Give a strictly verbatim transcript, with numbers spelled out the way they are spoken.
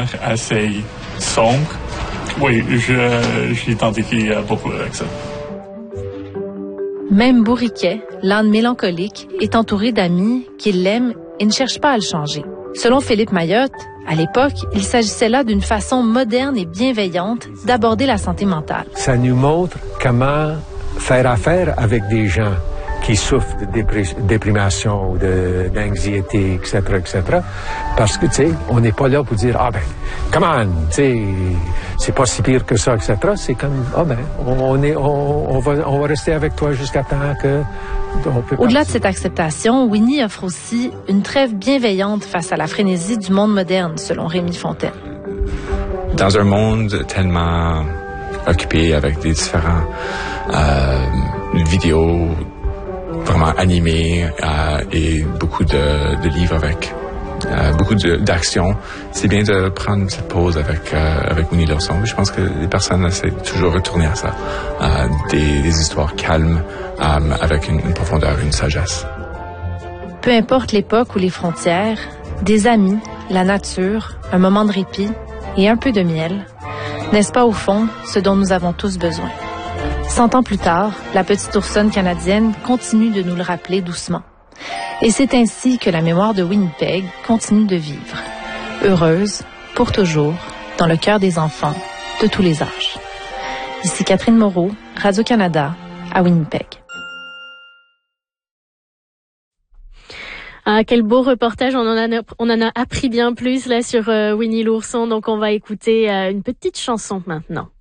univers assez sombre. Oui, je, j'identifie beaucoup avec ça. Même Bourriquet, l'âne mélancolique, est entouré d'amis qui l'aiment et ne cherchent pas à le changer. Selon Philippe Mayotte, à l'époque, il s'agissait là d'une façon moderne et bienveillante d'aborder la santé mentale. Ça nous montre comment faire affaire avec des gens qui souffrent de dépr- déprimation, de, d'anxiété, et cetera, et cetera. Parce que, tu sais, on n'est pas là pour dire, ah ben, come on, tu sais, c'est pas si pire que ça, et cetera. C'est comme, ah ben, on, est, on, on, va, on va rester avec toi jusqu'à temps que... On peut Au-delà partir. de cette acceptation, Winnie offre aussi une trêve bienveillante face à la frénésie du monde moderne, selon Rémi Fontaine. Dans un monde tellement occupé avec des différents euh, vidéos vraiment animés euh, et beaucoup de, de livres avec euh, beaucoup de, d'action. C'est bien de prendre cette pause avec euh, avec Winnie l'ourson. Je pense que les personnes essaient toujours de retourner à ça, euh, des, des histoires calmes euh, avec une, une profondeur, une sagesse. Peu importe l'époque ou les frontières, des amis, la nature, un moment de répit et un peu de miel, n'est-ce pas au fond ce dont nous avons tous besoin? Cent ans plus tard, la petite oursonne canadienne continue de nous le rappeler doucement. Et c'est ainsi que la mémoire de Winnipeg continue de vivre. Heureuse, pour toujours, dans le cœur des enfants de tous les âges. Ici Catherine Moreau, Radio-Canada, à Winnipeg. Ah, quel beau reportage, on en a, on en a appris bien plus là sur euh, Winnie l'ourson, donc on va écouter euh, une petite chanson maintenant.